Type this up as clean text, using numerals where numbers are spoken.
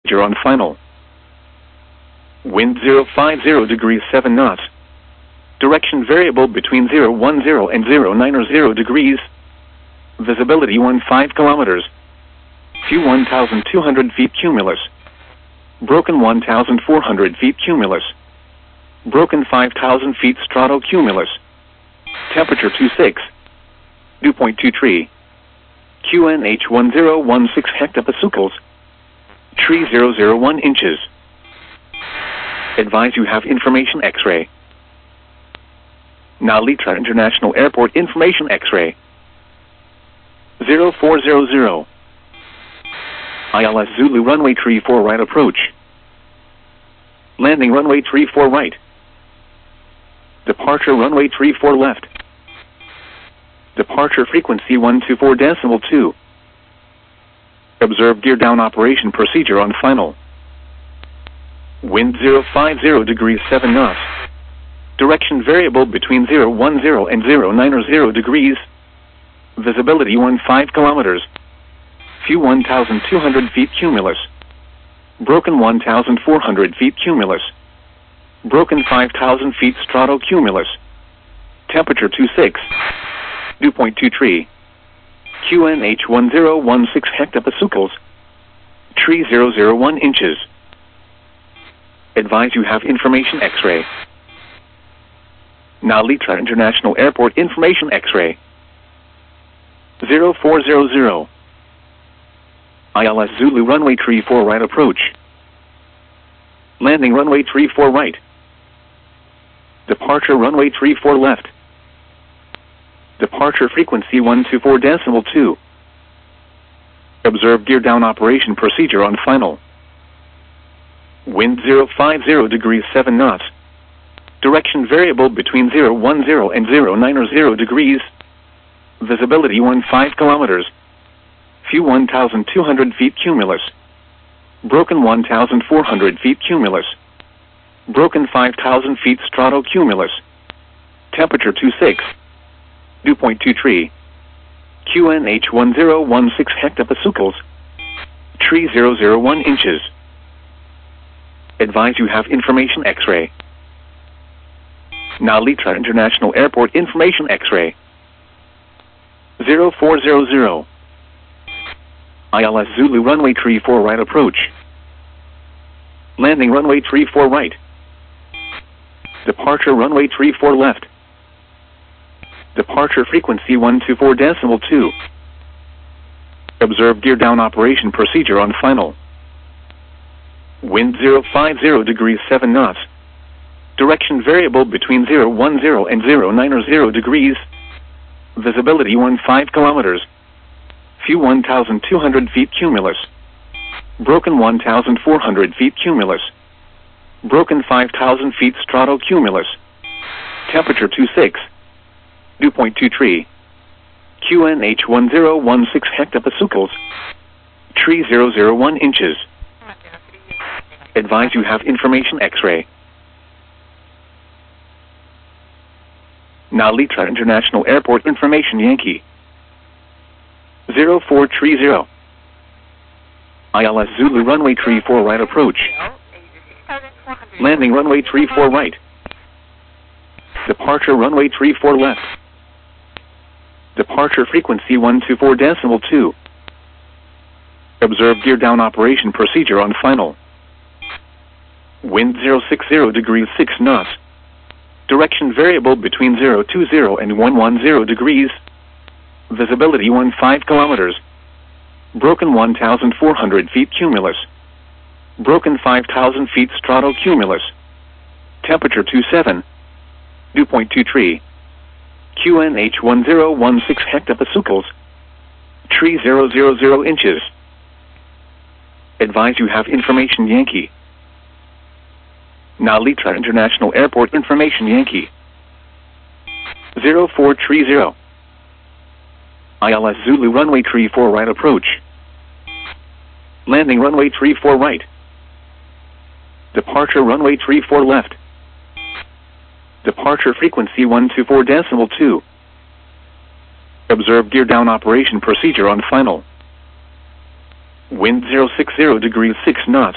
You're on final. Wind 050 degrees 7 knots. Direction variable between 010 and 090 degrees. Visibility 15 kilometers. View 1,200 feet cumulus. Broken 1,400 feet cumulus. Broken 5,000 feet stratocumulus. Temperature 26. Dew point 23. QNH 1016 hectopascals. Tree 001 inches. Advise you have information X-ray. Nalitra International Airport information X-ray. 0400. ILS Zulu runway 34 right approach. Landing runway 34 right. Departure runway 34 left. Departure frequency 124.2. Observe gear down operation procedure on final. Wind 050 degrees 7 knots. Direction variable between 010 and 090 degrees. Visibility 15 kilometers. View 1,200 feet cumulus. Broken 1,400 feet cumulus. Broken 5,000 feet stratocumulus. Temperature 26. Dew point 23. QNH 1016 hectopascals. Tree 001 inches. Advise you have information X-ray. Nalitra International Airport information X-ray. 0400. ILS Zulu runway 34 right approach. Landing runway 34 right. Departure runway 34 left. Departure frequency 124.2. Observe gear down operation procedure on final. Wind 050 degrees 7 knots. Direction variable between 010 and 090 degrees. Visibility 15 kilometers. View 1,200 feet cumulus. Broken 1,400 feet cumulus. Broken 5,000 feet stratocumulus. Temperature 26. Dew point 23. QNH 1016 hectopascals. Tree 001 inches. Advise you have information X-ray. Nalitra International Airport information X-ray. 0400. ILS Zulu runway 34 right approach. Landing runway 34 right. Departure runway 34 left. Departure frequency 124.2. Observe gear down operation procedure on final. Wind 050 degrees 7 knots. Direction variable between 010 and 090 degrees. Visibility 15 kilometers. View 1,200 feet cumulus. Broken 1,400 feet cumulus. Broken 5,000 feet stratocumulus. Temperature 26. Dew point 23. QNH 1016 hectopascals. Tree 001 inches. Advise you have information X-ray. Nalitra International Airport information Yankee. 0430. ILS Zulu runway 34 right approach. Landing runway 34 right. Departure runway 34 left. Departure frequency 124.2. Observe gear down operation procedure on final. Wind 060 degrees 6 knots. Direction variable between 020 and 110 degrees. Visibility 15 kilometers. Broken 1,400 feet cumulus. Broken 5,000 feet stratocumulus. Temperature 27. Dew point 23. QNH 1016 hectopascals. Tree 000 inches. Advise you have information Yankee. Nalitra International Airport information Yankee. 0430. ILS Zulu runway 34 right approach. Landing runway 34 right. Departure runway 34 left. Departure frequency 124.2. Observe gear down operation procedure on final. Wind 060 degrees 6 knots.